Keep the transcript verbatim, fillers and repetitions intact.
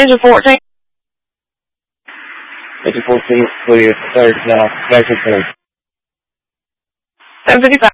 Engine fourteen. Engine fourteen, clear, third now, back to third. seven fifty-five.